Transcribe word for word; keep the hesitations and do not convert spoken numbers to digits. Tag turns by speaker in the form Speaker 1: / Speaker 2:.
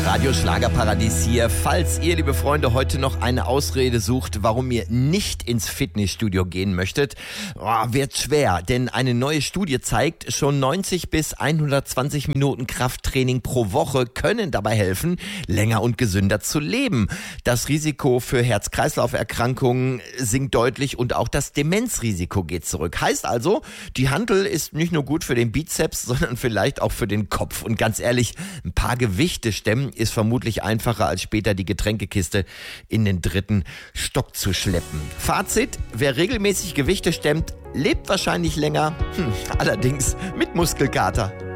Speaker 1: Radio Schlagerparadies hier. Falls ihr, liebe Freunde, heute noch eine Ausrede sucht, warum ihr nicht ins Fitnessstudio gehen möchtet, oh, wird schwer, denn eine neue Studie zeigt, schon neunzig bis hundertzwanzig Minuten Krafttraining pro Woche können dabei helfen, länger und gesünder zu leben. Das Risiko für Herz-Kreislauf-Erkrankungen sinkt deutlich und auch das Demenzrisiko geht zurück. Heißt also, die Hantel ist nicht nur gut für den Bizeps, sondern vielleicht auch für den Kopf. Und ganz ehrlich, ein paar Gewichte stemmen ist vermutlich einfacher, als später die Getränkekiste in den dritten Stock zu schleppen. Fazit: Wer regelmäßig Gewichte stemmt, lebt wahrscheinlich länger, hm, allerdings mit Muskelkater.